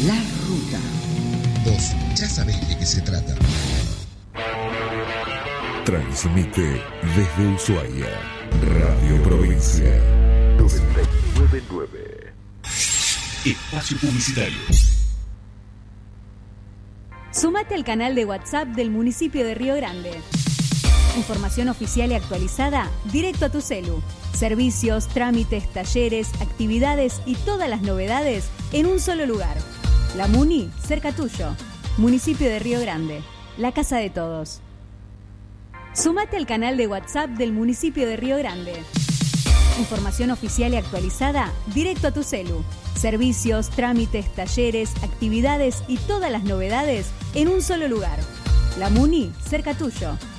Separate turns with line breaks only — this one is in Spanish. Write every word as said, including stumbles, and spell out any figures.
La Ruta.
Vos ya sabés de qué se trata.
Transmite desde Ushuaia, Radio Provincia noventa y nueve punto nueve. Espacio publicitario.
Sumate al canal de WhatsApp del municipio de Río Grande. Información oficial y actualizada directo a tu celu. Servicios, trámites, talleres, actividades y todas las novedades en un solo lugar. La Muni, cerca tuyo. Municipio de Río Grande, la casa de todos. Sumate al canal de WhatsApp del municipio de Río Grande. Información oficial y actualizada directo a tu celu. Servicios, trámites, talleres, actividades y todas las novedades en un solo lugar. La Muni, cerca tuyo.